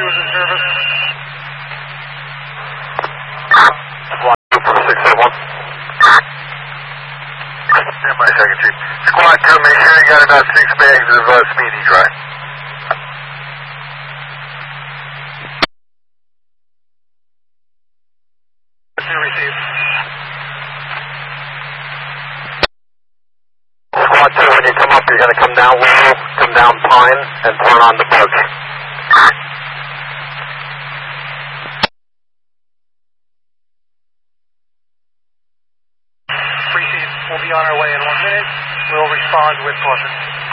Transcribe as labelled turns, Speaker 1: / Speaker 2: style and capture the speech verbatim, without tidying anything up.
Speaker 1: is in service.
Speaker 2: Squad two four six seven one. Stand by second, Chief. Squad two, make sure you got about six bags of uh, speedy dry.
Speaker 1: Received.
Speaker 2: Squad two, when you come up, you're going to come down Willow, come down Pine, and turn on the bug.
Speaker 1: Received. We'll be on our way in one minute. We'll respond with caution.